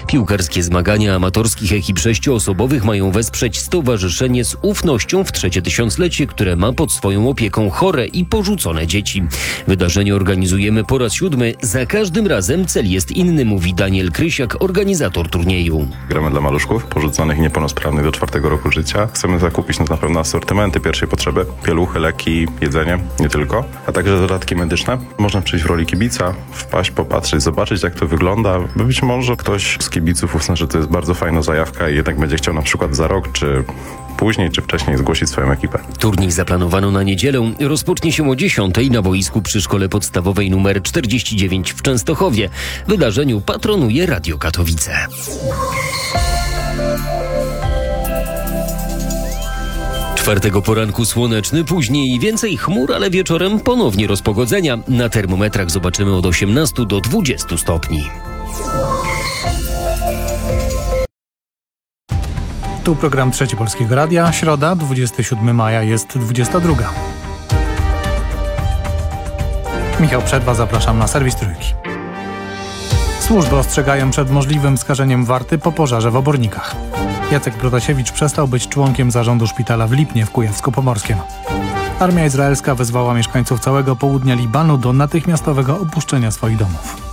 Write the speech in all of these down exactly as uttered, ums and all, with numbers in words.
Piłkarskie zmagania amatorskich ekip sześcioosobowych mają wesprzeć stowarzyszenie Z ufnością w trzecie tysiąclecie, które ma pod swoją opieką chore i porzucone dzieci. Wydarzenie organizujemy po raz siódmy. Za każdym razem cel jest inny, mówi Daniel Krysiak, organizator turnieju. Gramy dla maluszków porzuconych i niepełnosprawnych do czwartego roku życia. Chcemy zakupić na pewno asortymenty pierwszej potrzeby, pieluchy, leki, jedzenie, nie tylko, a także dodatki medyczne. Można przyjść w roli kibica, wpaść, popatrzeć, zobaczyć jak to wygląda. Być może ktoś z kibiców uzna, że to jest bardzo fajna zajawka i jednak będzie chciał na przykład za rok czy później czy wcześniej zgłosić swoją ekipę. Turniej zaplanowano na niedzielę. Rozpocznie się o dziesiątej na boisku przy Szkole Podstawowej nr czterdzieści dziewięć w Częstochowie. Wydarzeniu patronuje Radio Katowice. Czwartego poranku słoneczny, później więcej chmur, ale wieczorem ponownie rozpogodzenia. Na termometrach zobaczymy od osiemnastu do dwudziestu stopni. Tu program Trzeci Polskiego Radia. Środa, dwudziestego siódmego maja, jest dwudziesta druga. Michał Przerwa, zapraszam na serwis Trójki. Służby ostrzegają przed możliwym skażeniem warty po pożarze w Obornikach. Jacek Protasiewicz przestał być członkiem zarządu szpitala w Lipnie w Kujawsko-Pomorskiem. Armia izraelska wezwała mieszkańców całego południa Libanu do natychmiastowego opuszczenia swoich domów.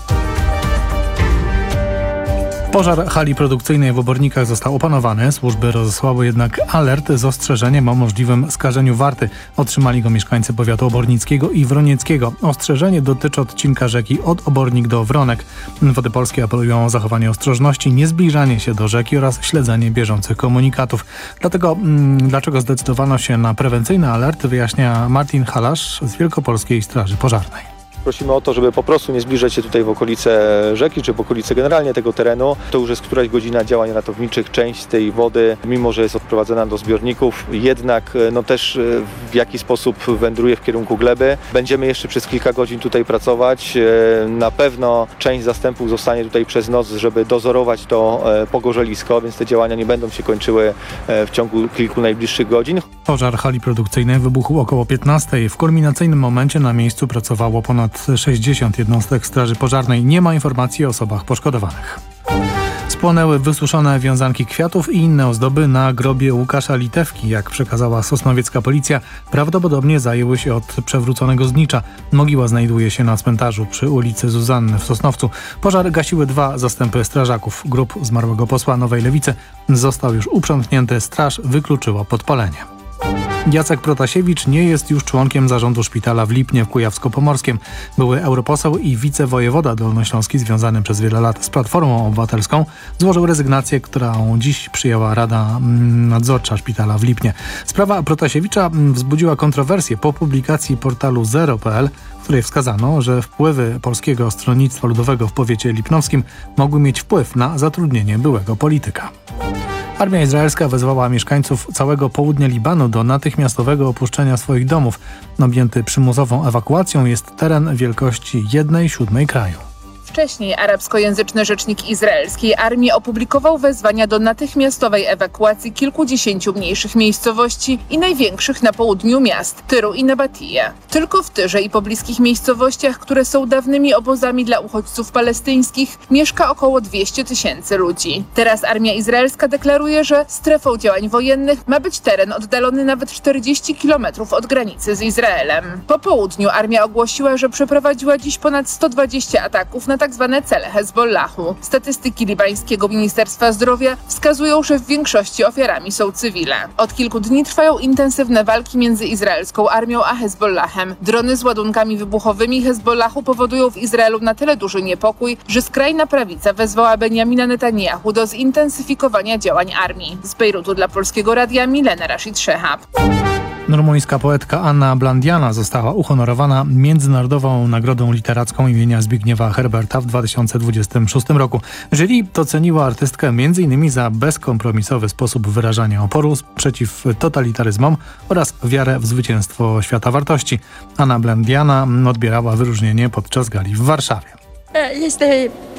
Pożar hali produkcyjnej w Obornikach został opanowany. Służby rozesłały jednak alert z ostrzeżeniem o możliwym skażeniu warty. Otrzymali go mieszkańcy powiatu obornickiego i wronieckiego. Ostrzeżenie dotyczy odcinka rzeki od Obornik do Wronek. Wody Polskie apelują o zachowanie ostrożności, niezbliżanie się do rzeki oraz śledzenie bieżących komunikatów. Dlatego, mm, dlaczego zdecydowano się na prewencyjny alert, wyjaśnia Martin Halasz z Wielkopolskiej Straży Pożarnej. Prosimy o to, żeby po prostu nie zbliżać się tutaj w okolice rzeki, czy w okolice generalnie tego terenu. To już jest któraś godzina działań ratowniczych. Część tej wody, mimo że jest odprowadzana do zbiorników, jednak no też w jakiś sposób wędruje w kierunku gleby. Będziemy jeszcze przez kilka godzin tutaj pracować. Na pewno część zastępów zostanie tutaj przez noc, żeby dozorować to pogorzelisko, więc te działania nie będą się kończyły w ciągu kilku najbliższych godzin. Pożar hali produkcyjnej wybuchł około piętnastej. W kulminacyjnym momencie na miejscu pracowało ponad sześćdziesiąt jednostek Straży Pożarnej. Nie ma informacji o osobach poszkodowanych. Spłonęły wysuszone wiązanki kwiatów i inne ozdoby na grobie Łukasza Litewki. Jak przekazała sosnowiecka policja, prawdopodobnie zajęły się od przewróconego znicza. Mogiła znajduje się na cmentarzu przy ulicy Zuzanny w Sosnowcu. Pożar gasiły dwa zastępy strażaków. Grób zmarłego posła Nowej Lewicy został już uprzątnięty. Straż wykluczyła podpalenie. Jacek Protasiewicz nie jest już członkiem zarządu szpitala w Lipnie w Kujawsko-Pomorskiem. Były europoseł i wicewojewoda dolnośląski związany przez wiele lat z Platformą Obywatelską złożył rezygnację, którą dziś przyjęła Rada Nadzorcza szpitala w Lipnie. Sprawa Protasiewicza wzbudziła kontrowersje po publikacji portalu zero kropka p l, w której wskazano, że wpływy Polskiego Stronnictwa Ludowego w powiecie lipnowskim mogły mieć wpływ na zatrudnienie byłego polityka. Armia izraelska wezwała mieszkańców całego południa Libanu do natychmiastowego opuszczenia swoich domów. Objęty przymusową ewakuacją jest teren wielkości jednej siódmej kraju. Wcześniej arabskojęzyczny rzecznik izraelskiej armii opublikował wezwania do natychmiastowej ewakuacji kilkudziesięciu mniejszych miejscowości i największych na południu miast Tyru i Nabatije. Tylko w Tyrze i pobliskich miejscowościach, które są dawnymi obozami dla uchodźców palestyńskich, mieszka około dwieście tysięcy ludzi. Teraz armia izraelska deklaruje, że strefą działań wojennych ma być teren oddalony nawet czterdzieści kilometrów od granicy z Izraelem. Po południu armia ogłosiła, że przeprowadziła dziś ponad sto dwadzieścia ataków na tak zwane cele Hezbollahu. Statystyki libańskiego Ministerstwa Zdrowia wskazują, że w większości ofiarami są cywile. Od kilku dni trwają intensywne walki między izraelską armią a Hezbollahem. Drony z ładunkami wybuchowymi Hezbollahu powodują w Izraelu na tyle duży niepokój, że skrajna prawica wezwała Benjamina Netanyahu do zintensyfikowania działań armii. Z Bejrutu dla Polskiego Radia Milena Rashid Szehab. Rumuńska poetka Anna Blandiana została uhonorowana Międzynarodową Nagrodą Literacką imienia Zbigniewa Herberta w dwa tysiące dwudziestym szóstym roku. Jury doceniło artystkę między innymi za bezkompromisowy sposób wyrażania oporu przeciw totalitaryzmom oraz wiarę w zwycięstwo świata wartości. Anna Blandiana odbierała wyróżnienie podczas gali w Warszawie.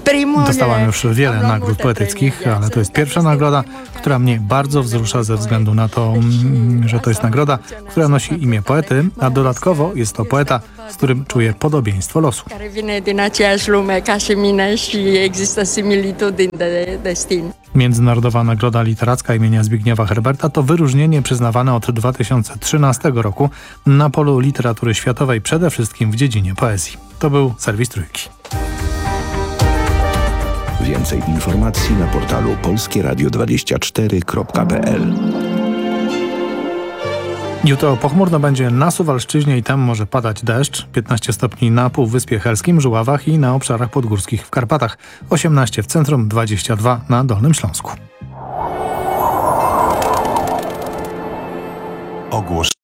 Dostałam już wiele nagród poetyckich, ale to jest pierwsza nagroda, która mnie bardzo wzrusza ze względu na to, mm, że to jest nagroda, która nosi imię poety, a dodatkowo jest to poeta, z którym czuję podobieństwo losu. Care vine din aceeași lume ca și mine și există similitudini de destin. Międzynarodowa Nagroda Literacka imienia Zbigniewa Herberta to wyróżnienie przyznawane od dwa tysiące trzynastego roku na polu literatury światowej, przede wszystkim w dziedzinie poezji. To był serwis Trójki. Więcej informacji na portalu polskie radio dwadzieścia cztery kropka p l. Jutro pochmurno będzie na Suwalszczyźnie i tam może padać deszcz. piętnaście stopni na Półwyspie Helskim, Żuławach i na obszarach podgórskich w Karpatach. osiemnaście w centrum, dwadzieścia dwa na Dolnym Śląsku. Ogłos